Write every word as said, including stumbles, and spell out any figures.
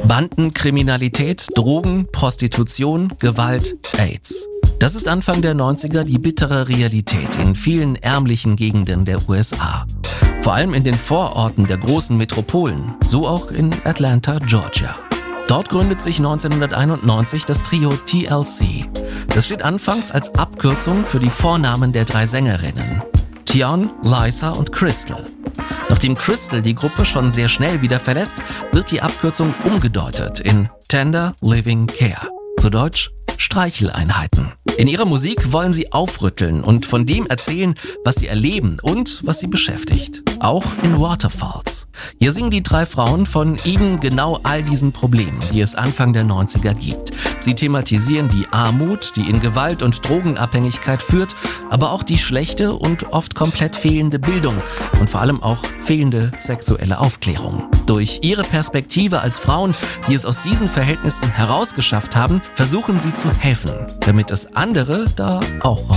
Bandenkriminalität, Drogen, Prostitution, Gewalt, AIDS. Das ist Anfang der neunziger die bittere Realität in vielen ärmlichen Gegenden der U S A. Vor allem in den Vororten der großen Metropolen, so auch in Atlanta, Georgia. Dort gründet sich neunzehnhunderteinundneunzig das Trio T L C. Das steht anfangs als Abkürzung für die Vornamen der drei Sängerinnen: Tion, Liza und Crystal. Nachdem Crystal die Gruppe schon sehr schnell wieder verlässt, wird die Abkürzung umgedeutet in Tender Living Care, zu Deutsch Streicheleinheiten. In ihrer Musik wollen sie aufrütteln und von dem erzählen, was sie erleben und was sie beschäftigt. Auch in Waterfalls. Hier singen die drei Frauen von eben genau all diesen Problemen, die es Anfang der neunziger gibt. Sie thematisieren die Armut, die in Gewalt und Drogenabhängigkeit führt, aber auch die schlechte und oft komplett fehlende Bildung und vor allem auch fehlende sexuelle Aufklärung. Durch ihre Perspektive als Frauen, die es aus diesen Verhältnissen herausgeschafft haben, versuchen sie zu helfen, damit es andere da auch